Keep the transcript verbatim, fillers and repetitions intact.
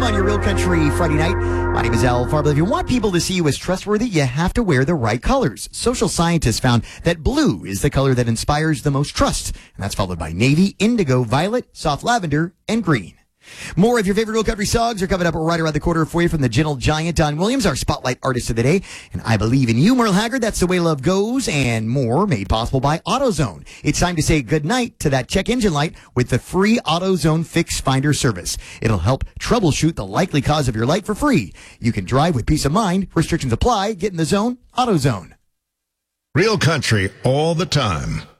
On your Real Country Friday night, my name is Al Farber. If you want people to see you as trustworthy, you have to wear the right colors. Social scientists found that blue is the color that inspires the most trust, and that's followed by navy, indigo, violet, soft lavender, and green. More of your favorite Real Country songs are coming up right around the corner for you from the Gentle Giant, Don Williams, our spotlight artist of the day. And I Believe in You, Merle Haggard, That's the Way Love Goes, and more made possible by AutoZone. It's time to say goodnight to that check engine light with the free AutoZone Fix Finder service. It'll help troubleshoot the likely cause of your light for free. You can drive with peace of mind. Restrictions apply. Get in the zone. AutoZone. Real Country all the time.